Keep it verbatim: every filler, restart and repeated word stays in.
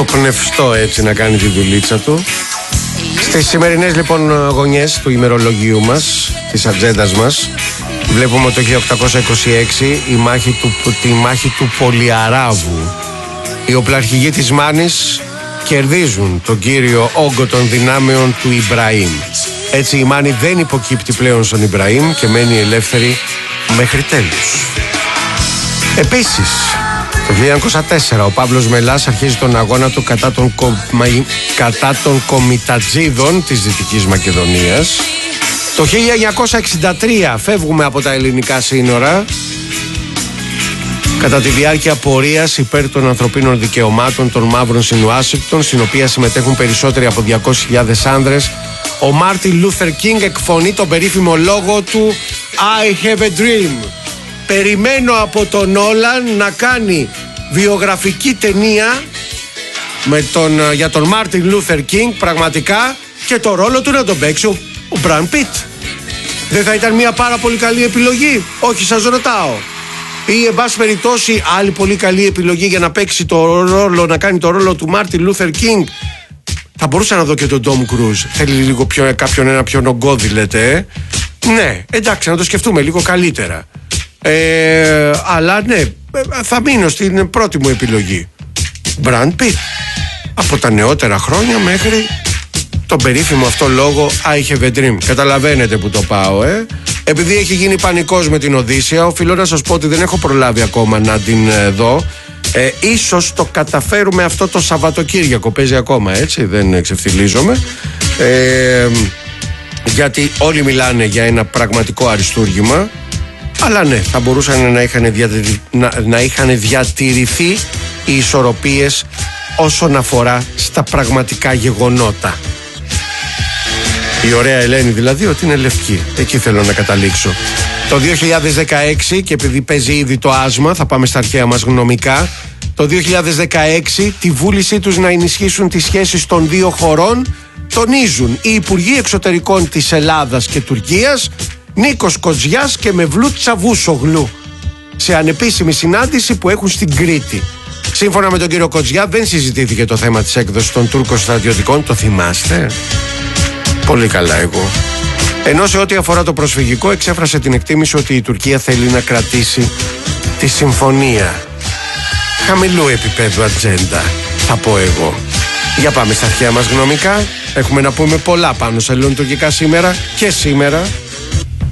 πνευστό έτσι να κάνει τη δουλίτσα του. Στις σημερινές λοιπόν γωνιές του ημερολογίου μας, της ατζέντας μας, βλέπουμε ότι το χίλια οκτακόσια είκοσι έξι η μάχη του, τη μάχη του Πολυαράβου. Οι οπλαρχηγοί της Μάνης κερδίζουν τον κύριο όγκο των δυνάμεων του Ιμπραήμ. Έτσι η Μάνη δεν υποκύπτει πλέον στον Ιμπραήμ και μένει ελεύθερη μέχρι τέλους. Επίσης, το χίλια εννιακόσια τέσσερα ο Παύλος Μελάς αρχίζει τον αγώνα του κατά των, κο... κατά των κομιτατζίδων της Δυτικής Μακεδονίας. Το χίλια εννιακόσια εξήντα τρία φεύγουμε από τα ελληνικά σύνορα. Κατά τη διάρκεια πορείας υπέρ των ανθρωπίνων δικαιωμάτων των μαύρων στην Ουάσιγκτον, στην οποία συμμετέχουν περισσότεροι από διακόσιες χιλιάδες άνδρες, ο Μάρτιν Λούθερ Κίνγκ εκφωνεί τον περίφημο λόγο του I have a dream. Περιμένω από τον Νόλαν να κάνει βιογραφική ταινία με τον, για τον Μάρτιν Λούθερ Κίνγκ πραγματικά, και το ρόλο του να τον παίξει ο, ο Μπραν Πιτ. Δεν θα ήταν μια πάρα πολύ καλή επιλογή? Όχι, σας ρωτάω. Ή εν πάση περιπτώσει άλλη πολύ καλή επιλογή για να παίξει το ρόλο, να κάνει το ρόλο του Μάρτιν Λούθερ Κίνγκ? Θα μπορούσα να δω και τον Ντόμ Κρούζ. Θέλει λίγο πιο, κάποιον ένα πιο νογκώδη, λέτε, ε? Ναι, εντάξει, να το σκεφτούμε λίγο καλύτερα. Ε, αλλά ναι, θα μείνω στην πρώτη μου επιλογή. Μπραντ Πιτ. Από τα νεότερα χρόνια μέχρι τον περίφημο αυτό λόγο I have a dream. Καταλαβαίνετε που το πάω, ε? Επειδή έχει γίνει πανικός με την Οδύσσεια, οφείλω να σας πω ότι δεν έχω προλάβει ακόμα να την ε, δω. Ε, ίσως το καταφέρουμε αυτό το Σαββατοκύριακο. Παίζει ακόμα, έτσι, δεν εξευθυλίζομαι. Ε, γιατί όλοι μιλάνε για ένα πραγματικό αριστούργημα. Αλλά ναι, θα μπορούσαν να είχαν, διατηρη... να... να είχαν διατηρηθεί οι ισορροπίες όσον αφορά στα πραγματικά γεγονότα. Η ωραία Ελένη δηλαδή ότι είναι λευκή. Εκεί θέλω να καταλήξω. Το δύο χιλιάδες δεκαέξι, και επειδή παίζει ήδη το άσμα, θα πάμε στα αρχαία μας γνωμικά. Το δύο χιλιάδες δεκαέξι τη βούλησή τους να ενισχύσουν τις σχέσεις των δύο χωρών τονίζουν οι Υπουργοί Εξωτερικών της Ελλάδας και Τουρκίας, Νίκος Κοτζιάς και Μευλούτ Τσαβούσογλου, σε ανεπίσημη συνάντηση που έχουν στην Κρήτη. Σύμφωνα με τον κύριο Κοτζιά δεν συζητήθηκε το θέμα της έκδοσης των Τούρκων στρατιωτικών. Το θυμάστε? Πολύ καλά εγώ. Ενώ σε ό,τι αφορά το προσφυγικό εξέφρασε την εκτίμηση ότι η Τουρκία θέλει να κρατήσει τη συμφωνία. Χαμηλού επίπεδου ατζέντα, θα πω εγώ. Για πάμε στα αρχαία μας γνωμικά. Έχουμε να πούμε πολλά πάνω σε ελληνοτουρκικά σήμερα και σήμερα.